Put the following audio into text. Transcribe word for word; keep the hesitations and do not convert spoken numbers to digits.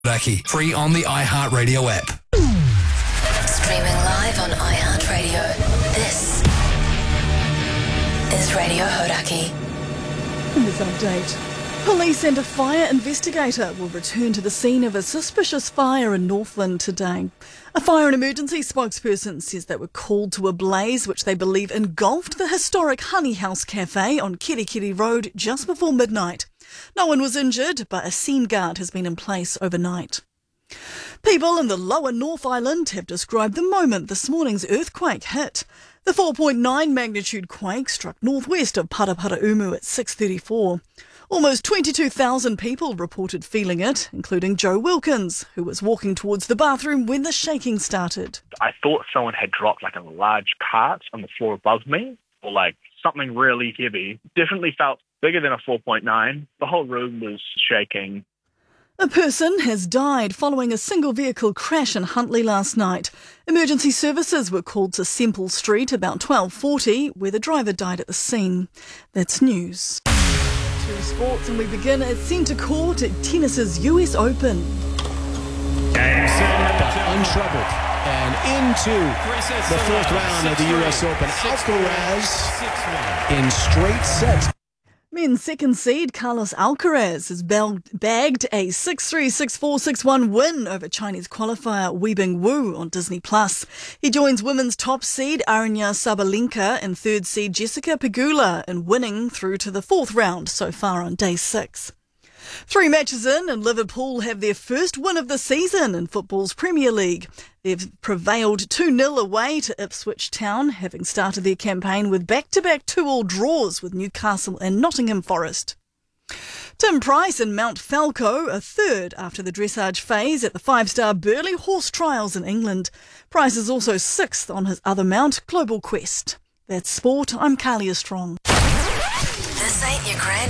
Hodaki, free on the iHeartRadio app. Streaming live on iHeartRadio. This is Radio Hodaki. In this update, police and a fire investigator will return to the scene of a suspicious fire in Northland today. A fire and emergency spokesperson says they were called to a blaze which they believe engulfed the historic Honey House Cafe on Kirikiri Road just before midnight. No one was injured, but a scene guard has been in place overnight. People in the lower North Island have described the moment this morning's earthquake hit. The four point nine magnitude quake struck northwest of Paraparaumu at six thirty-four. Almost twenty-two thousand people reported feeling it, including Joe Wilkins, who was walking towards the bathroom when the shaking started. I thought someone had dropped like a large cart on the floor above me, or like something really heavy. Definitely felt bigger than a four point nine. The whole room was shaking. A person has died following a single vehicle crash in Huntly last night. Emergency services were called to Semple Street about twelve forty, where the driver died at the scene. That's news. To sports, and we begin at centre court at tennis's U S Open. Game set, but untroubled. And into the fourth round of the U S Open. Alcaraz in straight sets. Men's second seed Carlos Alcaraz has bagged a six three, six four, six one win over Chinese qualifier Weibing Wu on Disney Plus. He joins women's top seed Aryna Sabalenka and third seed Jessica Pegula in winning through to the fourth round so far on day six. Three matches in, and Liverpool have their first win of the season in football's Premier League. They've prevailed two nil away to Ipswich Town, having started their campaign with back-to-back two-all draws with Newcastle and Nottingham Forest. Tim Price and Mount Falco are third after the dressage phase at the five-star Burghley Horse Trials in England. Price is also sixth on his other mount, Global Quest. That's sport. I'm Kalia Strong. This ain't your grand